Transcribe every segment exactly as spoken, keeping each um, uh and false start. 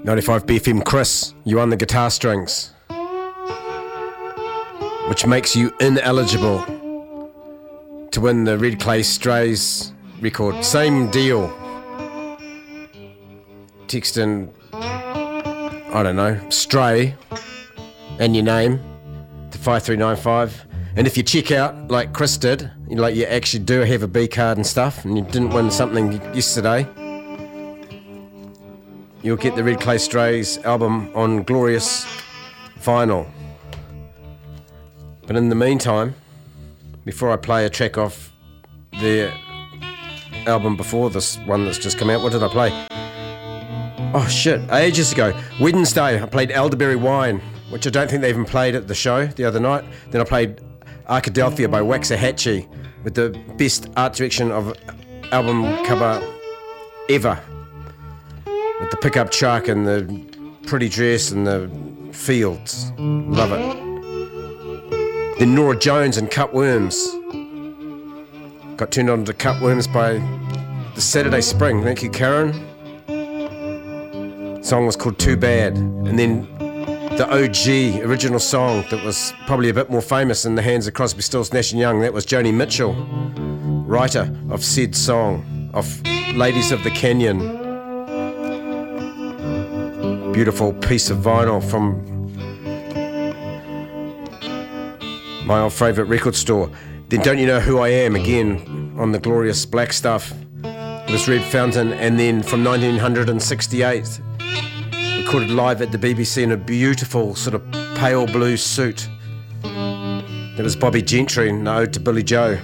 ninety-five B F M Chris, you on the guitar strings, which makes you ineligible to win the Red Clay Strays record. Same deal. Text in, I don't know, Stray and your name to five three nine five. And if you check out like Chris did, like you actually do have a B card and stuff, and you didn't win something yesterday, you'll get the Red Clay Strays album on Glorious vinyl. But in the meantime, before I play a track off the album before this one that's just come out, what did I play? Oh shit, ages ago. Wednesday, I played Elderberry Wine, which I don't think they even played at the show the other night. Then I played Arkadelphia by Waxahachie with the best art direction of album cover ever. With the pickup truck and the pretty dress and the fields. Love it. Then Nora Jones and Cutworms. Got turned on to Cutworms by the Saturday Spring. Thank you, Karen. The song was called Too Bad. And then the O G original song that was probably a bit more famous in the hands of Crosby, Stills, Nash and Young, that was Joni Mitchell, writer of said song, of Ladies of the Canyon. Beautiful piece of vinyl from my old favourite record store. Then Don't You Know Who I Am, again on the Glorious Black Stuff, this Red Fountain. And then from nineteen sixty-eight, recorded live at the B B C in a beautiful sort of pale blue suit. That was Bobby Gentry, an ode to Billy Joe.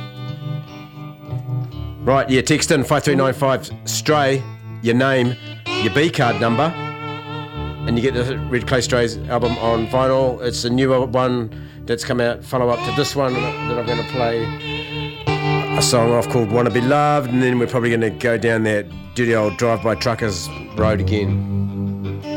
Right, yeah, text in five three nine five, Stray, your name, your B card number, and you get the Red Clay Strays album on vinyl. It's a newer one that's come out, follow up to this one that I'm going to play a song off called Wanna Be Loved, and then we're probably going to go down that dirty old drive-by truckers road again.